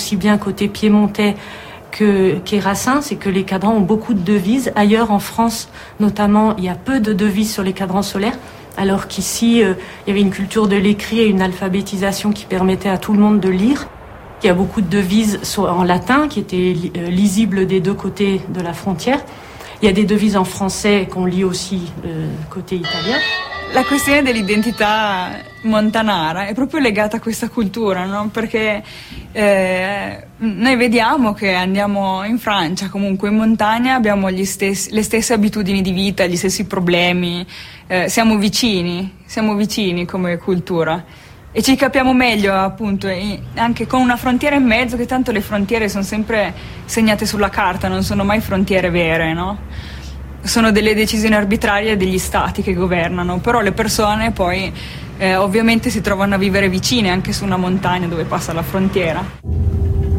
aussi bien côté piémontais qu'est Racine, c'est que les cadrans ont beaucoup de devises. Ailleurs, en France, notamment, il y a peu de devises sur les cadrans solaires, alors qu'ici, il y avait une culture de l'écrit et une alphabétisation qui permettait à tout le monde de lire. Il y a beaucoup de devises en latin qui étaient lisibles des deux côtés de la frontière. Il y a des devises en français qu'on lit aussi côté italien. La questione dell'identità montanara è proprio legata a questa cultura, no? Perché noi vediamo che andiamo in Francia, comunque in montagna, abbiamo le stesse abitudini di vita, gli stessi problemi, siamo vicini come cultura e ci capiamo meglio appunto anche con una frontiera in mezzo, che tanto le frontiere sono sempre segnate sulla carta, non sono mai frontiere vere, no? Sono delle decisioni arbitrarie degli stati che governano, però le persone poi ovviamente si trovano a vivere vicine anche su una montagna dove passa la frontiera.